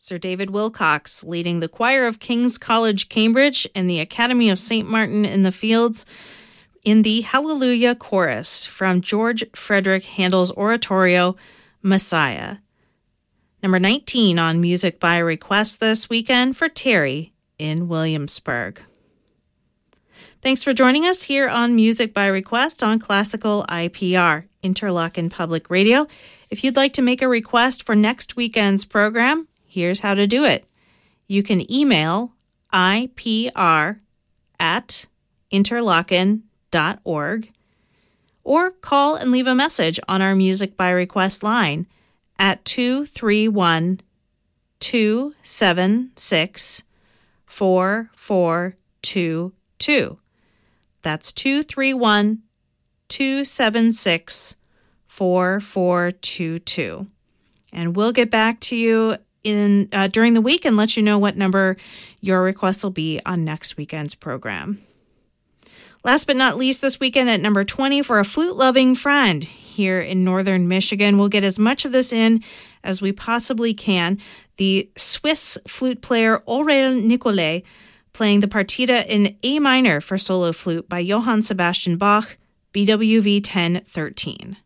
Sir David Wilcox leading the choir of King's College, Cambridge, and the Academy of St. Martin in the Fields in the Hallelujah Chorus from George Frederick Handel's oratorio, Messiah. Number 19 on Music by Request this weekend for Terry in Williamsburg. Thanks for joining us here on Music by Request on Classical IPR, Interlochen Public Radio. If you'd like to make a request for next weekend's program, here's how to do it. You can email ipr@interlochen.org or call and leave a message on our Music by Request line at 231-276-4422. That's 231-276-4422. And we'll get back to you during the week and let you know what number your request will be on next weekend's program. Last but not least, this weekend at number 20 for a flute-loving friend here in northern Michigan. We'll get as much of this in as we possibly can. The Swiss flute player Aurel Nicolet playing the partita in A minor for solo flute by Johann Sebastian Bach, BWV 1013.